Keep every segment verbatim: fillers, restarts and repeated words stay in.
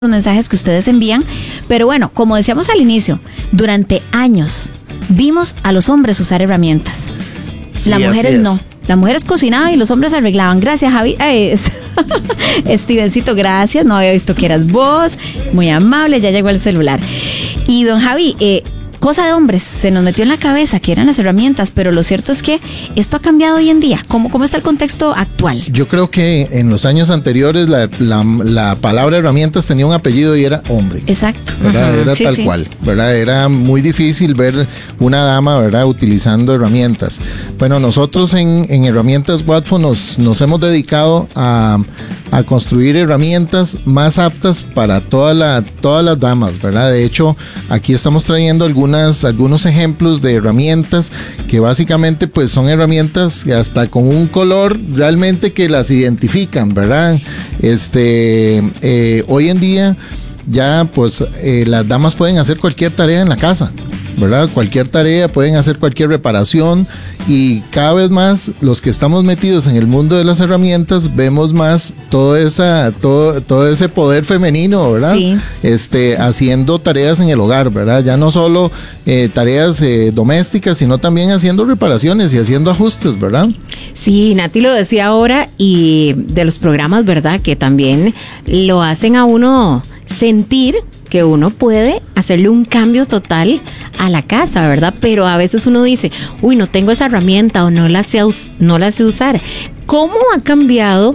los mensajes que ustedes envían, pero bueno, como decíamos al inicio, durante años vimos a los hombres usar herramientas. Sí, las mujeres es. no. Las mujeres cocinaban y los hombres arreglaban. Gracias, Javi. Eh, Stevencito, gracias. No había visto que eras vos. Muy amable, ya llegó el celular. Y don Javi, eh, cosa de hombres, se nos metió en la cabeza que eran las herramientas, pero lo cierto es que esto ha cambiado hoy en día. ¿Cómo, cómo está el contexto actual? Yo creo que en los años anteriores la, la, la palabra herramientas tenía un apellido y era hombre. Exacto. ¿Verdad? Ajá. Era Sí, tal sí. cual, ¿verdad? Era muy difícil ver una dama, ¿verdad?, utilizando herramientas. Bueno, nosotros en, en Herramientas Watfo nos, nos hemos dedicado a, a construir herramientas más aptas para toda la, todas las damas, ¿verdad? De hecho, aquí estamos trayendo algunas algunos ejemplos de herramientas que básicamente pues son herramientas hasta con un color realmente que las identifican, ¿verdad? Este, eh, hoy en día ya pues eh, las damas pueden hacer cualquier tarea en la casa, ¿verdad? Cualquier tarea, pueden hacer cualquier reparación y cada vez más los que estamos metidos en el mundo de las herramientas vemos más todo esa todo, todo ese poder femenino, ¿verdad? Sí. Este, haciendo tareas en el hogar, ¿verdad? Ya no solo eh, tareas eh, domésticas, sino también haciendo reparaciones y haciendo ajustes, ¿verdad? Sí, Nati lo decía ahora, y de los programas, ¿verdad?, que también lo hacen a uno sentir que uno puede hacerle un cambio total a la casa, ¿verdad? Pero a veces uno dice, uy, no tengo esa herramienta o no la sé, us- no la sé usar. ¿Cómo ha cambiado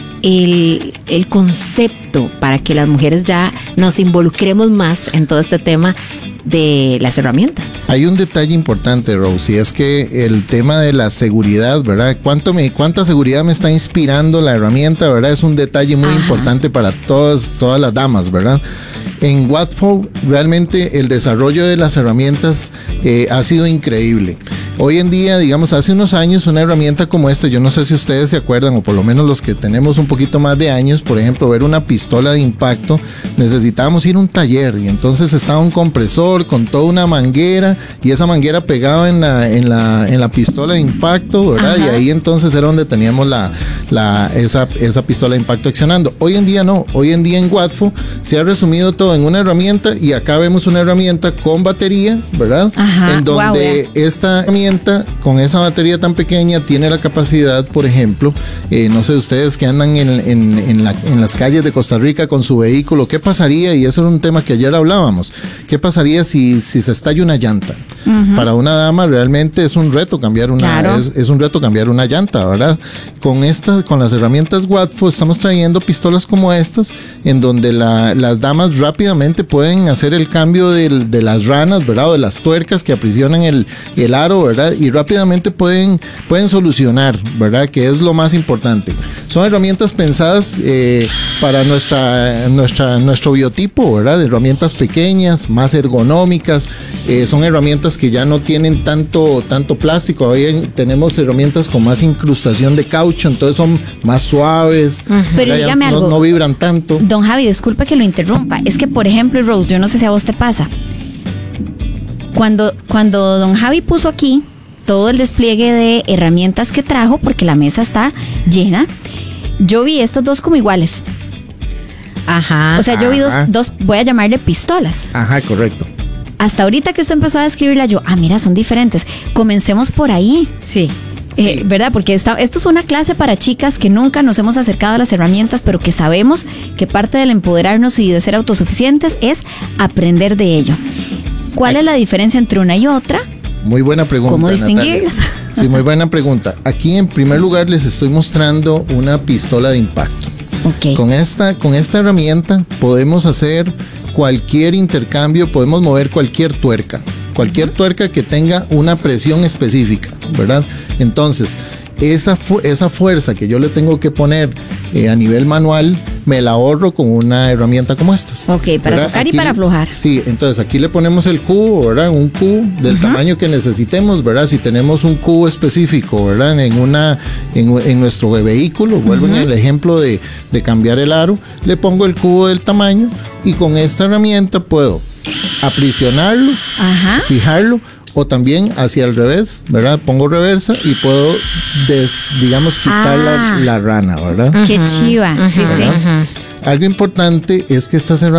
el, el concepto para que las mujeres ya nos involucremos más en todo este tema de las herramientas? Hay un detalle importante, Rose, y es que el tema de la seguridad, ¿verdad? ¿Cuánto me, cuánta seguridad me está inspirando la herramienta, ¿verdad? Es un detalle muy Ajá. importante para todas, todas las damas, ¿verdad? En Watfo realmente el desarrollo de las herramientas eh, ha sido increíble. Hoy en día, digamos, hace unos años una herramienta como esta, yo no sé si ustedes se acuerdan, o por lo menos los que tenemos un poquito más de años, por ejemplo, ver una pistola de impacto, necesitábamos ir a un taller y entonces estaba un compresor con toda una manguera y esa manguera pegaba en la, en la, en la pistola de impacto, ¿verdad? Ajá. Y ahí entonces era donde teníamos la, la, esa, esa pistola de impacto accionando. Hoy en día no, hoy en día en Watfo se ha resumido todo en una herramienta y acá vemos una herramienta con batería, ¿verdad? Ajá, En donde guau, esta herramienta con esa batería tan pequeña tiene la capacidad, por ejemplo, eh, no sé, ustedes que andan en, en, en, la, en las calles de Costa Rica con su vehículo, ¿qué pasaría? Y eso era un tema que ayer hablábamos. ¿Qué pasaría si, si se estalla una llanta? Uh-huh. Para una dama realmente es un reto cambiar una, Claro. es, es un reto cambiar una llanta, ¿verdad? Con esta, con las herramientas Watfo estamos trayendo pistolas como estas, en donde la, las damas rápidamente pueden hacer el cambio de, de las ranas, ¿verdad? O de las tuercas que aprisionan el, el aro, ¿verdad? Y rápidamente pueden, pueden solucionar, ¿verdad? Que es lo más importante. Son herramientas pensadas eh, para nuestra, nuestra, nuestro biotipo, ¿verdad? Herramientas pequeñas, más ergonómicas, eh, son herramientas que ya no tienen tanto, tanto plástico. Hoy tenemos herramientas con más incrustación de caucho, entonces son más suaves, uh-huh. Pero ya dígame no, algo, no vibran tanto. Don Javi, disculpe que lo interrumpa. Es que, por ejemplo, Rose, yo no sé si a vos te pasa. Cuando, cuando don Javi puso aquí todo el despliegue de herramientas que trajo, porque la mesa está llena, yo vi estos dos como iguales. Ajá. O sea, yo vi dos, Ajá. dos, voy a llamarle pistolas. Ajá, correcto. Hasta ahorita que usted empezó a describirla, yo, ah, mira, son diferentes. Comencemos por ahí. Sí. Eh, Sí. ¿Verdad? Porque esta, esto es una clase para chicas que nunca nos hemos acercado a las herramientas, pero que sabemos que parte del empoderarnos y de ser autosuficientes es aprender de ello. ¿Cuál es la diferencia entre una y otra? Muy buena pregunta. ¿Cómo distinguirlas? Natalia. Sí, muy buena pregunta. Aquí en primer lugar les estoy mostrando una pistola de impacto. Ok. Con esta, con esta herramienta podemos hacer cualquier intercambio, podemos mover cualquier tuerca, cualquier tuerca que tenga una presión específica, ¿verdad? Entonces, esa, fu- esa fuerza que yo le tengo que poner eh, a nivel manual, me la ahorro con una herramienta como estas. Ok, para ¿verdad? sacar y Aquí para le- aflojar. Sí, entonces aquí le ponemos el cubo, ¿verdad? Un cubo del Ajá. tamaño que necesitemos, ¿verdad? Si tenemos un cubo específico, ¿verdad? En una, en, en nuestro vehículo, vuelvo en el ejemplo de, de cambiar el aro, le pongo el cubo del tamaño y con esta herramienta puedo aprisionarlo, Ajá. fijarlo, o también hacia el revés, ¿verdad? Pongo reversa y puedo, des, digamos, quitar Ah. la, la rana, ¿verdad? Qué chiva. Sí, sí. ¿Verdad? Algo importante es que estas herramientas